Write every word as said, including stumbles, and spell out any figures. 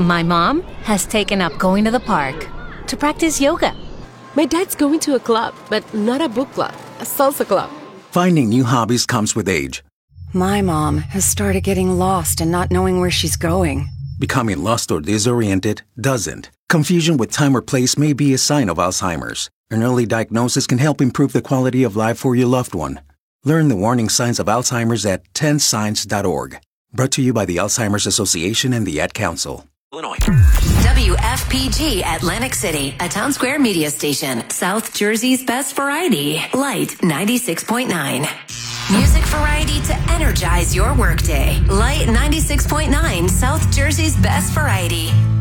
My mom has taken up going to the park to practice yoga. My dad's going to a club, but not a book club, a salsa club. Finding new hobbies comes with age. My mom has started getting lost and not knowing where she's going. Becoming lost or disoriented doesn't. Confusion with time or place may be a sign of Alzheimer's. An early diagnosis can help improve the quality of life for your loved one. Learn the warning signs of Alzheimer's at ten signs dot org. Brought to you by the Alzheimer's Association and the Ad Council. Illinois. W F P G Atlantic City, a Town Square media station. South Jersey's best variety. Light ninety-six point nine. Music variety to energize your workday. Light ninety-six point nine, South Jersey's best variety.